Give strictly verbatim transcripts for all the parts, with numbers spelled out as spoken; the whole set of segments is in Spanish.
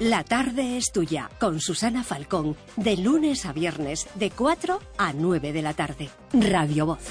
La tarde es tuya, con Susana Falcón, de lunes a viernes, de cuatro a nueve de la tarde. Radio Voz.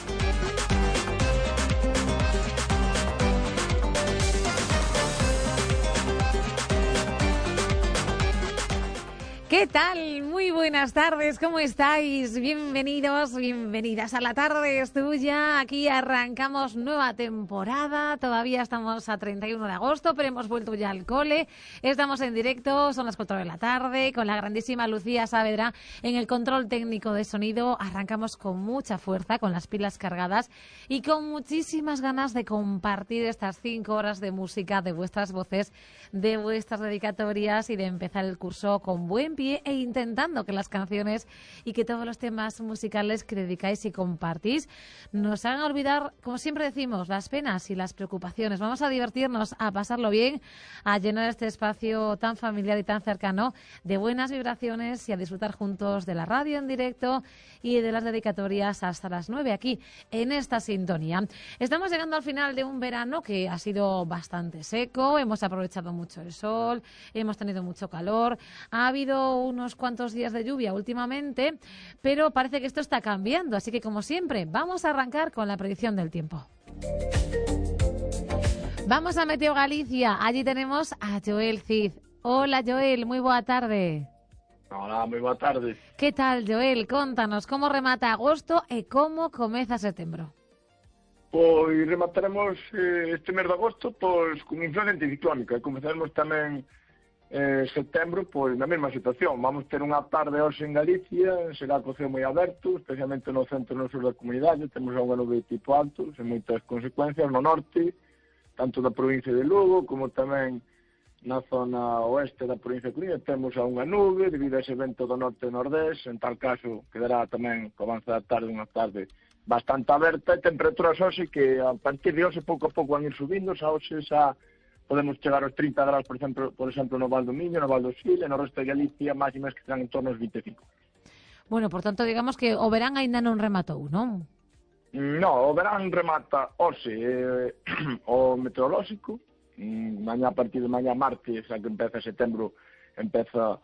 ¿Qué tal? Muy buenas tardes, ¿cómo estáis? Bienvenidos, bienvenidas a La Tarde es Tuya. Aquí arrancamos nueva temporada, todavía estamos a treinta y uno de agosto, pero hemos vuelto ya al cole. Estamos en directo, son las cuatro de la tarde, con la grandísima Lucía Saavedra en el control técnico de sonido. Arrancamos con mucha fuerza, con las pilas cargadas y con muchísimas ganas de compartir estas cinco horas de música, de vuestras voces, de vuestras dedicatorias y de empezar el curso con buen pie e intentando que las canciones y que todos los temas musicales que dedicáis y compartís nos hagan olvidar, como siempre decimos, las penas y las preocupaciones. Vamos a divertirnos, a pasarlo bien, a llenar este espacio tan familiar y tan cercano de buenas vibraciones y a disfrutar juntos de la radio en directo y de las dedicatorias hasta las nueve aquí en esta sintonía. Estamos llegando al final de un verano que ha sido bastante seco, hemos aprovechado mucho el sol, hemos tenido mucho calor, ha habido unos cuantos días de lluvia últimamente, pero parece que esto está cambiando, así que como siempre vamos a arrancar con la predicción del tiempo. Vamos a Meteo Galicia, allí tenemos a Joel Cid. Hola Joel, muy boa tarde. Hola, moi boa tarde. Que tal, Joel? Contanos como remata agosto e como comeza setembro. Pois remataremos eh, este mes de agosto pois con influencia anticiclónica e comezaremos tamén eh, setembro pois na mesma situación. Vamos ter unha tarde hoxe en Galicia, será co ceo moi aberto, especialmente no centro e no sur da comunidade, temos unha nube de tipo alto, sen moitas consecuencias no norte, tanto da provincia de Lugo como tamén na zona oeste da provincia de Coruña temos a unha nube debido a ese vento do norte e nordés. En tal caso quedará tamén co avance da tarde unha tarde bastante aberta e temperaturas hoxe que a partir de hoxe pouco a pouco van ir subindo. Xa hoxe xa podemos chegar aos trinta graus, por exemplo, por exemplo no Val do Miño, no Val do Sil, e no resto de Galicia máximas que serán en torno aos vinte e cinco. Bueno, por tanto, digamos que o verán aínda non rematou, non? No, o verán remata hoxe eh, o meteorolóxico. Mañá, a partir de mañá martes, a que empeza setembro, empeza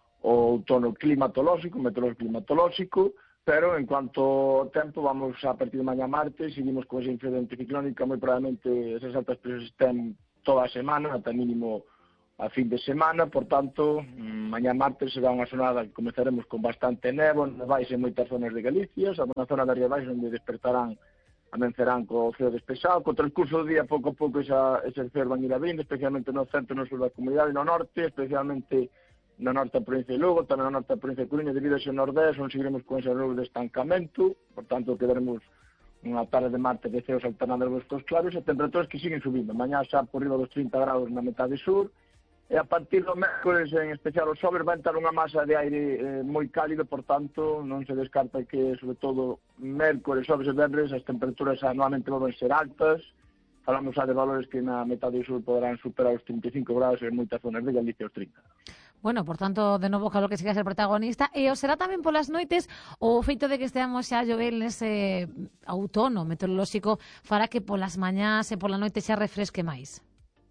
o outono climatolóxico, meteorolóxico climatolóxico, pero en cuanto ao tempo, vamos a partir de mañá martes, seguimos con esa influencia anticiclónica, moi probablemente esas altas presiones estén toda a semana, ata mínimo a fin de semana, por tanto, mañá martes será unha xornada que comezaremos con bastante nevo, nevais en moitas zonas de Galicia, xa na zona de Rías Baixas onde despertarán, amencerán co ceo despexado, co transcurso do día pouco a pouco esa, ese ceo van ir abrindo, especialmente no centro e no sur da comunidade, no norte, especialmente no norte da provincia de Lugo, tamén no norte da provincia de Coruña, debido a ese nordés, onde seguiremos con ese nube de estancamento, por tanto quedaremos unha tarde de martes de ceos alternados boscos claros e temperaturas que siguen subindo, mañá xa por riba dos trinta graus na metade sur, e a partir do mércores, en especial o xoves, vai entrar unha masa de aire eh, moi cálido, por tanto, non se descarta que, sobre todo, mércores, xoves e venres, as temperaturas anualmente volven ser altas. Falamos xa de valores que na metade sur poderán superar os trinta e cinco graus e en moitas zonas de Galicia os trinta. Bueno, por tanto, de novo, calor que siga a ser protagonista. E o será tamén polas noites o feito de que esteamos xa a llover nese outono meteorolóxico fará que polas mañás e pola noite xa refresque máis?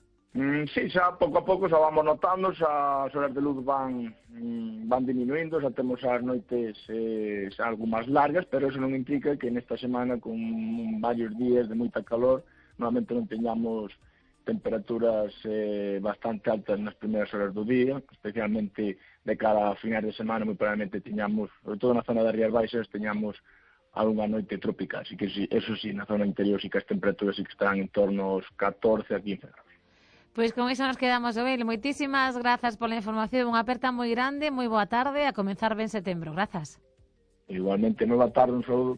Mm, sí, xa pouco a pouco xa vamos notando, xa as horas de luz van mm, van diminuindo, xa temos as noites eh, xa algo máis largas, pero eso non implica que nesta semana con varios días de moita calor normalmente non teñamos temperaturas eh, bastante altas nas primeiras horas do día, especialmente de cara a finais de semana, moi probablemente teñamos, sobre todo na zona das Rías Baixas, teñamos algunha noite tropical, así que sí, eso sí, na zona interior sí que as temperaturas sí que estarán en torno aos catorce a quince graus. Pois con iso nos quedamos, Joel. Moitísimas grazas pola información. Unha aperta moi grande, moi boa tarde, a comenzar ben setembro. Grazas. Igualmente, moi boa tarde, un saúdo.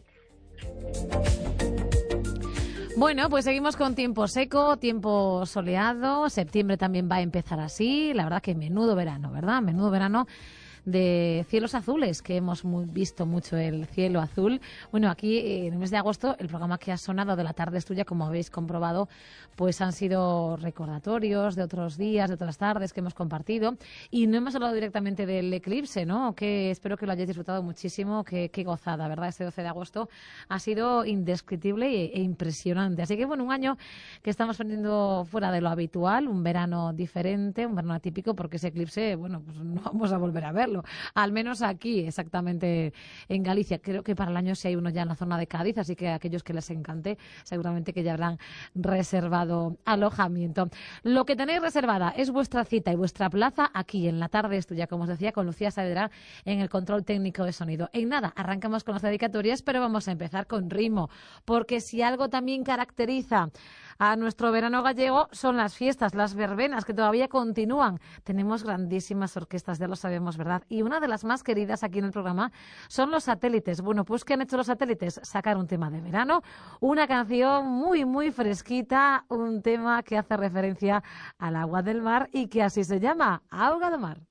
Bueno, pues seguimos con tiempo seco, tiempo soleado. Septiembre también va a empezar así. La verdad que menudo verano, ¿verdad? Menudo verano de cielos azules, que hemos muy, visto mucho el cielo azul. Bueno, aquí en el mes de agosto el programa que ha sonado de La tarde es tuya, como habéis comprobado, pues han sido recordatorios de otros días, de otras tardes que hemos compartido, y no hemos hablado directamente del eclipse, ¿no? Que espero que lo hayáis disfrutado muchísimo, que, que gozada, ¿verdad? Este doce de agosto ha sido indescriptible e, e impresionante. Así que, bueno, un año que estamos poniendo fuera de lo habitual, un verano diferente, un verano atípico, porque ese eclipse, bueno, pues no vamos a volver a verlo, al menos aquí, exactamente en Galicia. Creo que para el año sí hay uno ya en la zona de Cádiz, así que a aquellos que les encante, seguramente que ya habrán reservado alojamiento. Lo que tenéis reservada es vuestra cita y vuestra plaza aquí en La tarde es tuya, como os decía, con Lucía Saavedra en el control técnico de sonido. En nada, arrancamos con las dedicatorias, pero vamos a empezar con ritmo, porque si algo también caracteriza a nuestro verano gallego son las fiestas, las verbenas, que todavía continúan. Tenemos grandísimas orquestas, ya lo sabemos, ¿verdad? Y una de las más queridas aquí en el programa son los satélites. Bueno, pues ¿qué han hecho los satélites? Sacar un tema de verano, una canción muy, muy fresquita, un tema que hace referencia al agua del mar y que así se llama, Auga do Mar.